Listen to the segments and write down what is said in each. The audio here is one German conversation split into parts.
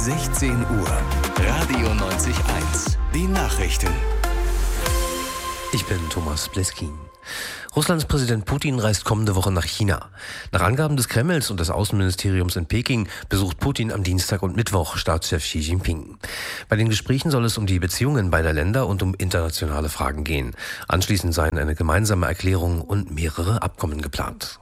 16 Uhr. Radio 90.1. Die Nachrichten. Ich bin Thomas Bleskin. Russlands Präsident Putin reist kommende Woche nach China. Nach Angaben des Kremls und des Außenministeriums in Peking besucht Putin am Dienstag und Mittwoch Staatschef Xi Jinping. Bei den Gesprächen soll es um die Beziehungen beider Länder und um internationale Fragen gehen. Anschließend seien eine gemeinsame Erklärung und mehrere Abkommen geplant.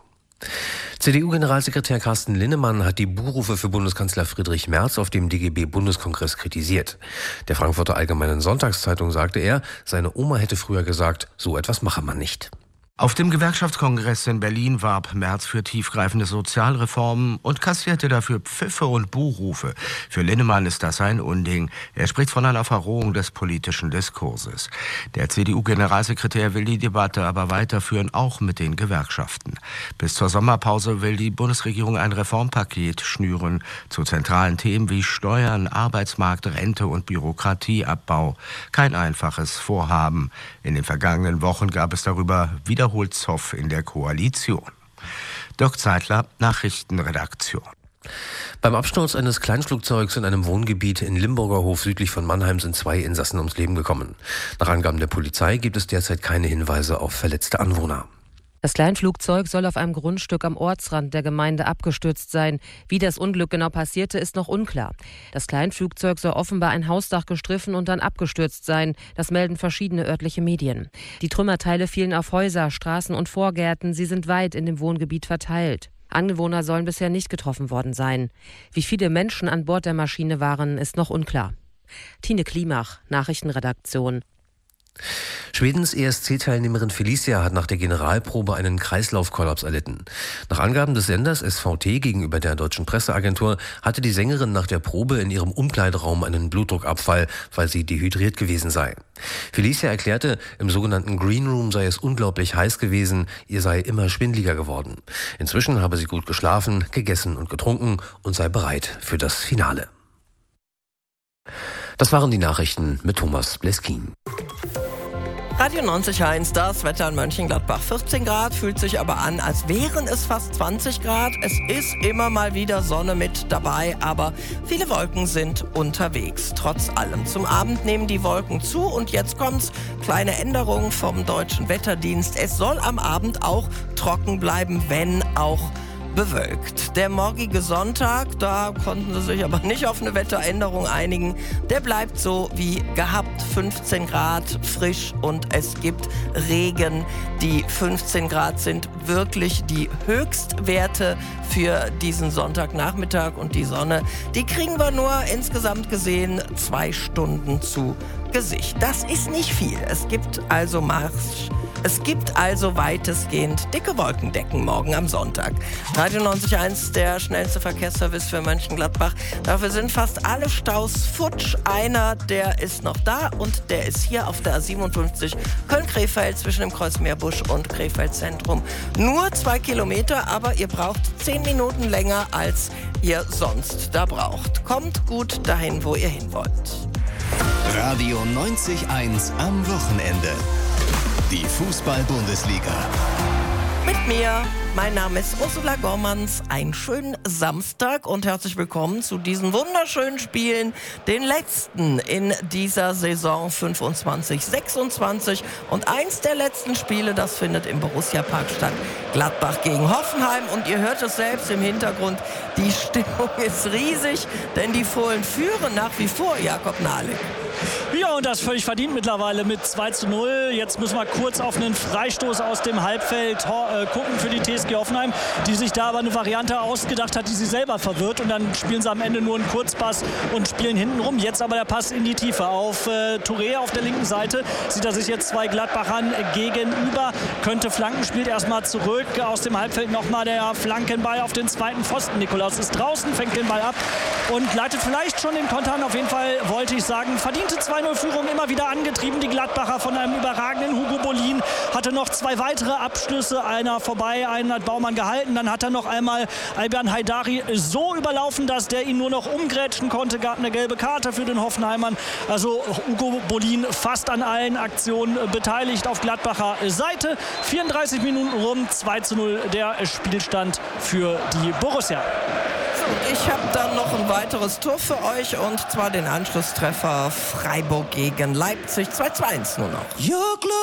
CDU-Generalsekretär Carsten Linnemann hat die Buhrufe für Bundeskanzler Friedrich Merz auf dem DGB-Bundeskongress kritisiert. Der Frankfurter Allgemeinen Sonntagszeitung sagte er, seine Oma hätte früher gesagt, so etwas mache man nicht. Auf dem Gewerkschaftskongress in Berlin warb Merz für tiefgreifende Sozialreformen und kassierte dafür Pfiffe und Buhrufe. Für Linnemann ist das ein Unding. Er spricht von einer Verrohung des politischen Diskurses. Der CDU-Generalsekretär will die Debatte aber weiterführen, auch mit den Gewerkschaften. Bis zur Sommerpause will die Bundesregierung ein Reformpaket schnüren zu zentralen Themen wie Steuern, Arbeitsmarkt, Rente und Bürokratieabbau. Kein einfaches Vorhaben. In den vergangenen Wochen gab es darüber wiederholt Zoff in der Koalition. Dirk Zeitler, Nachrichtenredaktion. Beim Absturz eines Kleinflugzeugs in einem Wohngebiet in Limburger Hof südlich von Mannheim sind 2 Insassen ums Leben gekommen. Nach Angaben der Polizei gibt es derzeit keine Hinweise auf verletzte Anwohner. Das Kleinflugzeug soll auf einem Grundstück am Ortsrand der Gemeinde abgestürzt sein. Wie das Unglück genau passierte, ist noch unklar. Das Kleinflugzeug soll offenbar ein Hausdach gestriffen und dann abgestürzt sein. Das melden verschiedene örtliche Medien. Die Trümmerteile fielen auf Häuser, Straßen und Vorgärten. Sie sind weit in dem Wohngebiet verteilt. Anwohner sollen bisher nicht getroffen worden sein. Wie viele Menschen an Bord der Maschine waren, ist noch unklar. Tine Klimach, Nachrichtenredaktion. Schwedens ESC-Teilnehmerin Felicia hat nach der Generalprobe einen Kreislaufkollaps erlitten. Nach Angaben des Senders SVT gegenüber der deutschen Presseagentur hatte die Sängerin nach der Probe in ihrem Umkleideraum einen Blutdruckabfall, weil sie dehydriert gewesen sei. Felicia erklärte, im sogenannten Green Room sei es unglaublich heiß gewesen, ihr sei immer schwindeliger geworden. Inzwischen habe sie gut geschlafen, gegessen und getrunken und sei bereit für das Finale. Das waren die Nachrichten mit Thomas Bleskin. Radio 90.1, das Wetter in Mönchengladbach. 14 Grad, fühlt sich aber an, als wären es fast 20 Grad. Es ist immer mal wieder Sonne mit dabei, aber viele Wolken sind unterwegs. Trotz allem. Zum Abend nehmen die Wolken zu und jetzt kommt's. Kleine Änderung vom Deutschen Wetterdienst. Es soll am Abend auch trocken bleiben, wenn auch bewölkt. Der morgige Sonntag, da konnten sie sich aber nicht auf eine Wetteränderung einigen. Der bleibt so wie gehabt. 15 Grad, frisch und es gibt Regen. Die 15 Grad sind wirklich die Höchstwerte für diesen Sonntagnachmittag und die Sonne, die kriegen wir nur insgesamt gesehen 2 Stunden zu Gesicht. Das ist nicht viel. Es gibt also weitestgehend dicke Wolkendecken morgen am Sonntag. Radio 90.1, der schnellste Verkehrsservice für Mönchengladbach. Dafür sind fast alle Staus futsch. Einer, der ist noch da und der ist hier auf der A57 Köln-Krefeld zwischen dem Kreuz Meerbusch und Krefeld Zentrum. Nur 2 Kilometer, aber ihr braucht 10 Minuten länger, als ihr sonst da braucht. Kommt gut dahin, wo ihr hin wollt. Radio 90.1 am Wochenende. Die Fußball-Bundesliga. Mit mir, mein Name ist Ursula Gormanns. Einen schönen Samstag und herzlich willkommen zu diesen wunderschönen Spielen, den letzten in dieser Saison 25/26 und eins der letzten Spiele, das findet im Borussia-Park statt. Gladbach gegen Hoffenheim und ihr hört es selbst im Hintergrund, die Stimmung ist riesig, denn die Fohlen führen nach wie vor, Jakob Nahlik. Ja, und das völlig verdient mittlerweile mit 2:0. Jetzt müssen wir kurz auf einen Freistoß aus dem Halbfeld gucken für die TSG Hoffenheim, die sich da aber eine Variante ausgedacht hat, die sie selber verwirrt. Und dann spielen sie am Ende nur einen Kurzpass und spielen hinten rum. Jetzt aber der Pass in die Tiefe auf Touré auf der linken Seite. Sieht er sich jetzt 2 Gladbachern gegenüber. Könnte flanken, spielt erstmal zurück. Aus dem Halbfeld nochmal der Flankenball auf den zweiten Pfosten. Nikolaus ist draußen, fängt den Ball ab und leitet vielleicht schon den Konter an. Auf jeden Fall wollte ich sagen, verdiente 2:0-Führung immer wieder angetrieben. Die Gladbacher von einem überragenden Hugo Bolin hatte noch 2 weitere Abschlüsse. Einer vorbei, einen hat Baumann gehalten. Dann hat er noch einmal Alban Haidari so überlaufen, dass der ihn nur noch umgrätschen konnte. Gab eine gelbe Karte für den Hoffenheimern. Also Hugo Bolin fast an allen Aktionen beteiligt auf Gladbacher Seite. 34 Minuten rum, 2:0 der Spielstand für die Borussia. So, und ich habe dann noch ein weiteres Tor für euch, und zwar den Anschlusstreffer Freiburg gegen Leipzig. 2:1 nur noch.